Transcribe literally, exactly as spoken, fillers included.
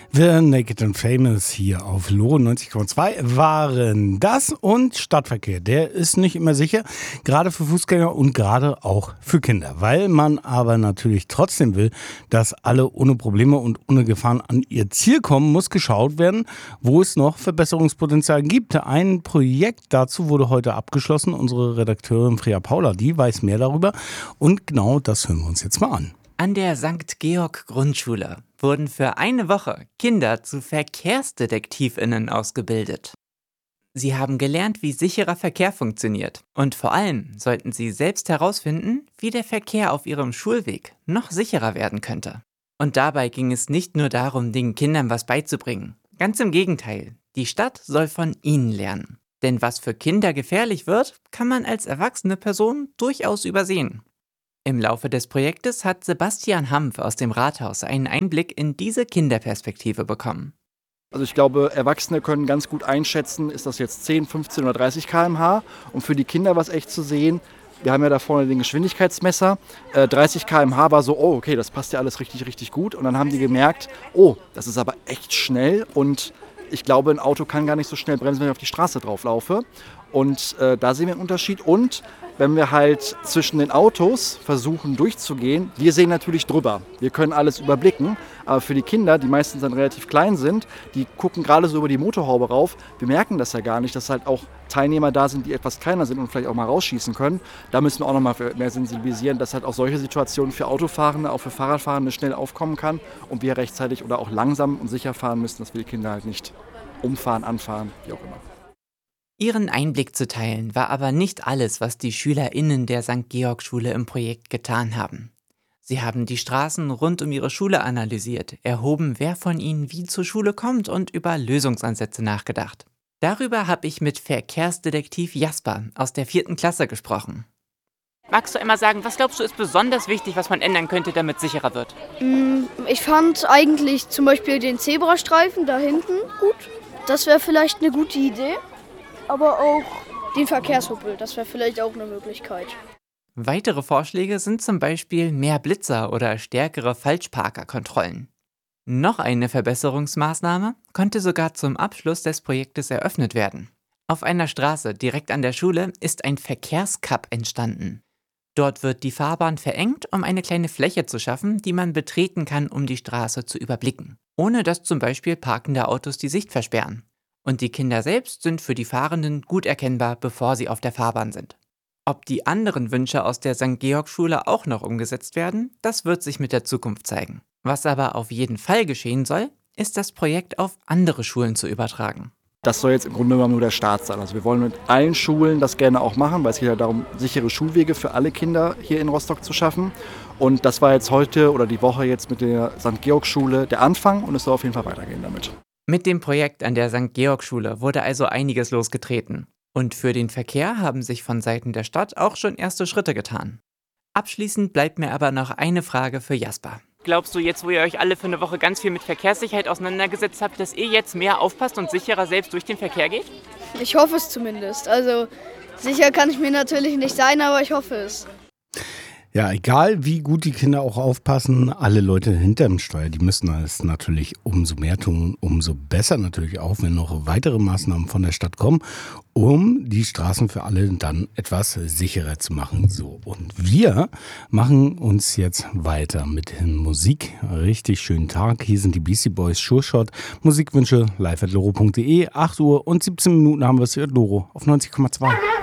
The Naked and Famous hier auf Loro neunzig Komma zwei waren das, und Stadtverkehr, der ist nicht immer sicher, gerade für Fußgänger und gerade auch für Kinder, weil man aber natürlich trotzdem will, dass alle ohne Probleme und ohne Gefahren an ihr Ziel kommen, muss geschaut werden, wo es noch Verbesserungspotenzial gibt. Ein Projekt dazu wurde heute abgeschlossen. Unsere Redakteurin Freya Paula, die weiß mehr darüber, und genau das hören wir uns jetzt mal an. An der Sankt Georg Grundschule wurden für eine Woche Kinder zu VerkehrsdetektivInnen ausgebildet. Sie haben gelernt, wie sicherer Verkehr funktioniert, und vor allem sollten sie selbst herausfinden, wie der Verkehr auf ihrem Schulweg noch sicherer werden könnte. Und dabei ging es nicht nur darum, den Kindern was beizubringen. Ganz im Gegenteil, die Stadt soll von ihnen lernen. Denn was für Kinder gefährlich wird, kann man als erwachsene Person durchaus übersehen. Im Laufe des Projektes hat Sebastian Hampf aus dem Rathaus einen Einblick in diese Kinderperspektive bekommen. Also ich glaube, Erwachsene können ganz gut einschätzen, ist das jetzt zehn, fünfzehn oder dreißig Kilometer pro Stunde. Und für die Kinder war es echt zu sehen, wir haben ja da vorne den Geschwindigkeitsmesser, äh, dreißig Kilometer pro Stunde war so, oh okay, das passt ja alles richtig, richtig gut. Und dann haben die gemerkt, oh, das ist aber echt schnell, und ich glaube, ein Auto kann gar nicht so schnell bremsen, wenn ich auf die Straße drauf laufe. Und äh, da sehen wir einen Unterschied. Und wenn wir halt zwischen den Autos versuchen durchzugehen, wir sehen natürlich drüber. Wir können alles überblicken. Aber für die Kinder, die meistens dann relativ klein sind, die gucken gerade so über die Motorhaube rauf. Wir merken das ja gar nicht, dass halt auch Teilnehmer da sind, die etwas kleiner sind und vielleicht auch mal rausschießen können. Da müssen wir auch noch mal mehr sensibilisieren, dass halt auch solche Situationen für Autofahrende, auch für Fahrradfahrende schnell aufkommen kann und wir rechtzeitig oder auch langsam und sicher fahren müssen, dass wir die Kinder halt nicht umfahren, anfahren, wie auch immer. Ihren Einblick zu teilen war aber nicht alles, was die SchülerInnen der Sankt Georg Schule im Projekt getan haben. Sie haben die Straßen rund um ihre Schule analysiert, erhoben, wer von ihnen wie zur Schule kommt, und über Lösungsansätze nachgedacht. Darüber habe ich mit Verkehrsdetektiv Jasper aus der vierten Klasse gesprochen. Magst du einmal sagen, was glaubst du ist besonders wichtig, was man ändern könnte, damit es sicherer wird? Ich fand eigentlich zum Beispiel den Zebrastreifen da hinten gut. Das wäre vielleicht eine gute Idee. Aber auch den Verkehrshubbel, das wäre vielleicht auch eine Möglichkeit. Weitere Vorschläge sind zum Beispiel mehr Blitzer oder stärkere Falschparkerkontrollen. Noch eine Verbesserungsmaßnahme konnte sogar zum Abschluss des Projektes eröffnet werden. Auf einer Straße direkt an der Schule ist ein Verkehrskap entstanden. Dort wird die Fahrbahn verengt, um eine kleine Fläche zu schaffen, die man betreten kann, um die Straße zu überblicken, ohne dass zum Beispiel parkende Autos die Sicht versperren. Und die Kinder selbst sind für die Fahrenden gut erkennbar, bevor sie auf der Fahrbahn sind. Ob die anderen Wünsche aus der Sankt Georg Schule auch noch umgesetzt werden, das wird sich mit der Zukunft zeigen. Was aber auf jeden Fall geschehen soll, ist das Projekt auf andere Schulen zu übertragen. Das soll jetzt im Grunde genommen nur der Start sein. Also wir wollen mit allen Schulen das gerne auch machen, weil es geht ja darum, sichere Schulwege für alle Kinder hier in Rostock zu schaffen. Und das war jetzt heute oder die Woche jetzt mit der Sankt Georg Schule der Anfang, und es soll auf jeden Fall weitergehen damit. Mit dem Projekt an der Sankt Georg Schule wurde also einiges losgetreten. Und für den Verkehr haben sich von Seiten der Stadt auch schon erste Schritte getan. Abschließend bleibt mir aber noch eine Frage für Jasper. Glaubst du jetzt, wo ihr euch alle für eine Woche ganz viel mit Verkehrssicherheit auseinandergesetzt habt, dass ihr jetzt mehr aufpasst und sicherer selbst durch den Verkehr geht? Ich hoffe es zumindest. Also sicher kann ich mir natürlich nicht sein, aber ich hoffe es. Ja, egal wie gut die Kinder auch aufpassen, alle Leute hinterm Steuer, die müssen es natürlich umso mehr tun, umso besser natürlich auch, wenn noch weitere Maßnahmen von der Stadt kommen, um die Straßen für alle dann etwas sicherer zu machen. So, und wir machen uns jetzt weiter mit Musik. Richtig schönen Tag. Hier sind die Beastie Boys, Sure Shot. Musikwünsche live at loro punkt de. acht Uhr und siebzehn Minuten haben wir es hier at Loro auf neunzig Komma zwei.